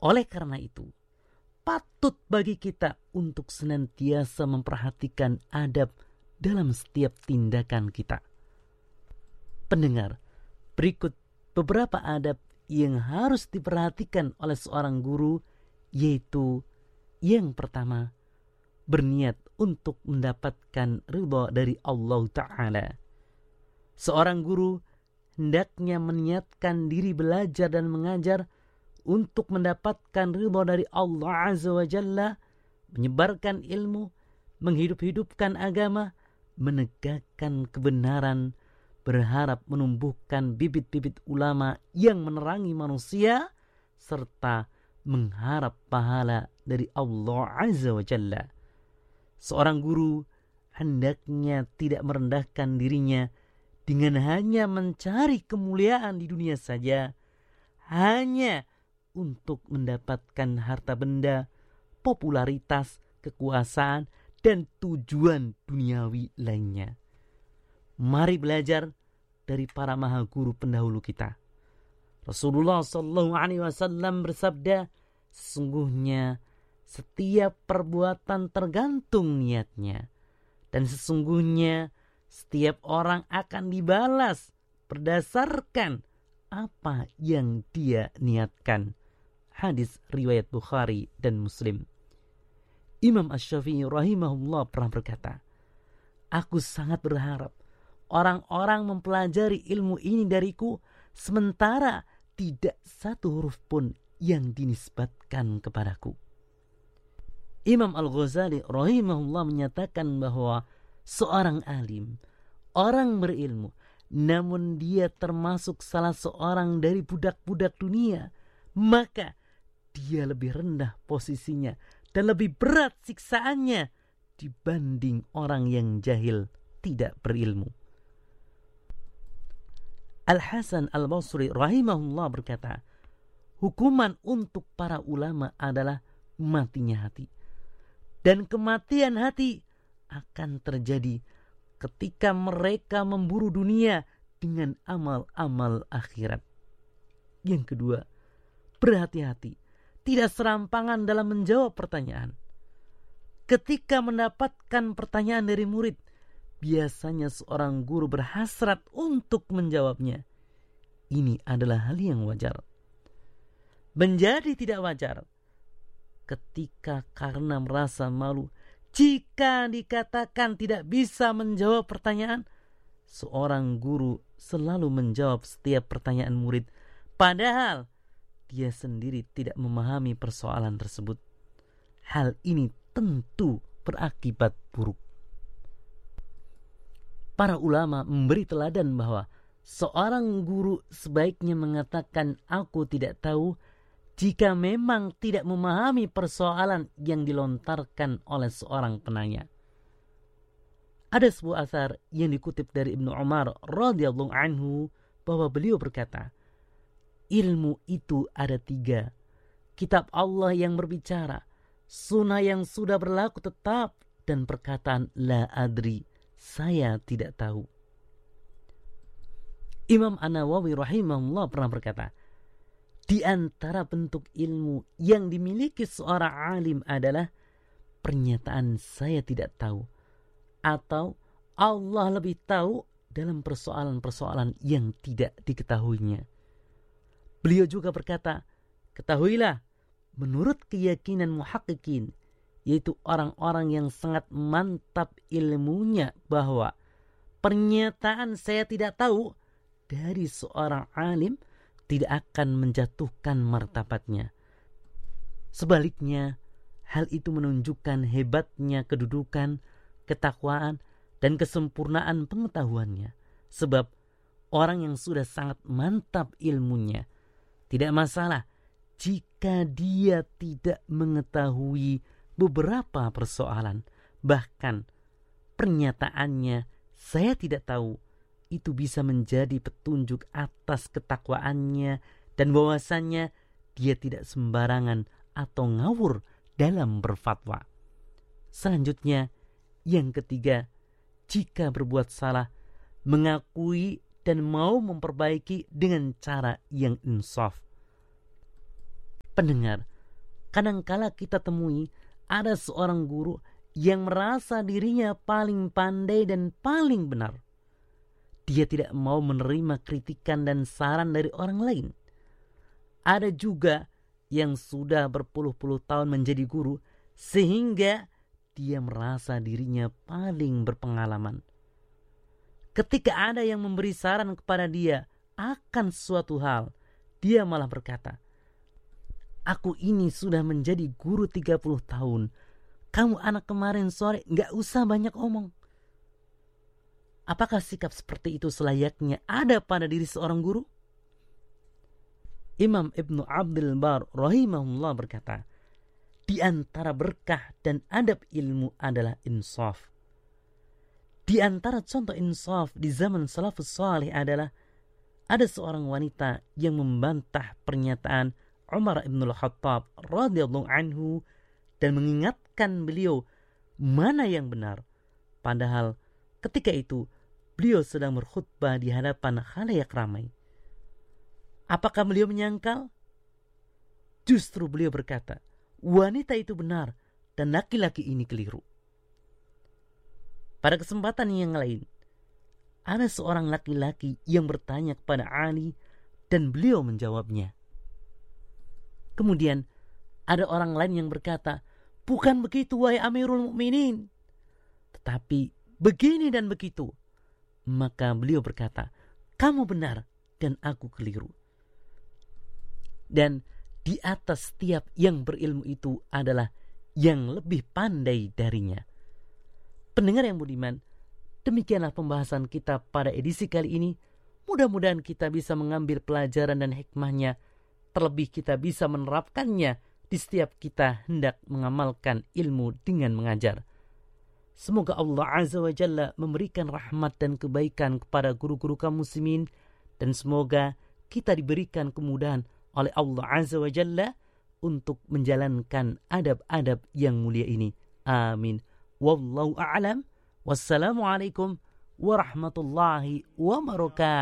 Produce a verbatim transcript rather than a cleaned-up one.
Oleh karena itu, patut bagi kita untuk senantiasa memperhatikan adab dalam setiap tindakan kita. Pendengar, berikut beberapa adab yang harus diperhatikan oleh seorang guru, yaitu yang pertama, berniat untuk mendapatkan ridha dari Allah Ta'ala. Seorang guru hendaknya meniatkan diri belajar dan mengajar untuk mendapatkan ridha dari Allah Azza wa Jalla, menyebarkan ilmu, menghidup-hidupkan agama, menegakkan kebenaran, berharap menumbuhkan bibit-bibit ulama yang menerangi manusia, serta mengharap pahala dari Allah Azza wa Jalla. Seorang guru hendaknya tidak merendahkan dirinya dengan hanya mencari kemuliaan di dunia saja, hanya untuk mendapatkan harta benda, popularitas, kekuasaan, dan tujuan duniawi lainnya. Mari belajar dari para maha guru pendahulu kita. Rasulullah sallallahu alaihi wasallam bersabda, sesungguhnya setiap perbuatan tergantung niatnya, dan sesungguhnya setiap orang akan dibalas berdasarkan apa yang dia niatkan. Hadis riwayat Bukhari dan Muslim. Imam Asy-Syafi'i rahimahullah pernah berkata, aku sangat berharap orang-orang mempelajari ilmu ini dariku, sementara tidak satu huruf pun yang dinisbatkan kepadaku. Imam Al-Ghazali rahimahullah menyatakan bahwa seorang alim, orang berilmu, namun dia termasuk salah seorang dari budak-budak dunia, maka dia lebih rendah posisinya dan lebih berat siksaannya dibanding orang yang jahil tidak berilmu. Al-Hasan Al-Basri rahimahullah berkata, hukuman untuk para ulama adalah matinya hati. Dan kematian hati akan terjadi ketika mereka memburu dunia dengan amal-amal akhirat. Yang kedua, berhati-hati, tidak serampangan dalam menjawab pertanyaan. Ketika mendapatkan pertanyaan dari murid, biasanya seorang guru berhasrat untuk menjawabnya. Ini adalah hal yang wajar. Menjadi tidak wajar ketika karena merasa malu jika dikatakan tidak bisa menjawab pertanyaan. Seorang guru selalu menjawab setiap pertanyaan murid, padahal dia sendiri tidak memahami persoalan tersebut. Hal ini tentu berakibat buruk. Para ulama memberi teladan bahwa seorang guru sebaiknya mengatakan aku tidak tahu jika memang tidak memahami persoalan yang dilontarkan oleh seorang penanya. Ada sebuah athar yang dikutip dari Ibnu Umar radhiyallahu anhu bahwa beliau berkata, ilmu itu ada tiga. Kitab Allah yang berbicara, sunnah yang sudah berlaku tetap, dan perkataan la adri, saya tidak tahu. Imam An-Nawawi rahimahullah pernah berkata, di antara bentuk ilmu yang dimiliki seorang alim adalah pernyataan saya tidak tahu, atau Allah lebih tahu dalam persoalan-persoalan yang tidak diketahuinya. Beliau juga berkata, ketahuilah, menurut keyakinan muhaqqiqin, yaitu orang-orang yang sangat mantap ilmunya, bahwa pernyataan saya tidak tahu dari seorang alim tidak akan menjatuhkan martabatnya. Sebaliknya, hal itu menunjukkan hebatnya kedudukan, ketakwaan, dan kesempurnaan pengetahuannya. Sebab orang yang sudah sangat mantap ilmunya, tidak masalah jika dia tidak mengetahui beberapa persoalan. Bahkan pernyataannya saya tidak tahu itu bisa menjadi petunjuk atas ketakwaannya dan bahwasannya dia tidak sembarangan atau ngawur dalam berfatwa. Selanjutnya, yang ketiga, jika berbuat salah, mengakui dan mau memperbaiki dengan cara yang insaf. Pendengar, kadangkala kita temui ada seorang guru yang merasa dirinya paling pandai dan paling benar. Dia tidak mau menerima kritikan dan saran dari orang lain. Ada juga yang sudah berpuluh-puluh tahun menjadi guru sehingga dia merasa dirinya paling berpengalaman. Ketika ada yang memberi saran kepada dia akan suatu hal, dia malah berkata, "Aku ini sudah menjadi guru tiga puluh tahun. Kamu anak kemarin sore gak usah banyak omong." Apakah sikap seperti itu selayaknya ada pada diri seorang guru? Imam Ibnu Abdul Bar rahimahullah berkata, di antara berkah dan adab ilmu adalah insaf. Di antara contoh insaf di zaman salafus salih adalah ada seorang wanita yang membantah pernyataan Umar ibn al-Khattab radhiyallahu anhu dan mengingatkan beliau mana yang benar. Padahal ketika itu beliau sedang berkhutbah di hadapan khalayak ramai. Apakah beliau menyangkal? Justru beliau berkata, wanita itu benar dan laki-laki ini keliru. Pada kesempatan yang lain, ada seorang laki-laki yang bertanya kepada Ali dan beliau menjawabnya. Kemudian ada orang lain yang berkata, bukan begitu wahai Amirul Mukminin, tetapi begini dan begitu. Maka beliau berkata, kamu benar dan aku keliru. Dan di atas setiap yang berilmu itu adalah yang lebih pandai darinya. Pendengar yang budiman, demikianlah pembahasan kita pada edisi kali ini. Mudah-mudahan kita bisa mengambil pelajaran dan hikmahnya. Terlebih kita bisa menerapkannya di setiap kita hendak mengamalkan ilmu dengan mengajar. Semoga Allah Azza wa Jalla memberikan rahmat dan kebaikan kepada guru-guru kaum muslimin. Dan semoga kita diberikan kemudahan oleh Allah Azza wa Jalla untuk menjalankan adab-adab yang mulia ini. Amin. Wallahu a'lam. Wassalamualaikum warahmatullahi wabarakatuh.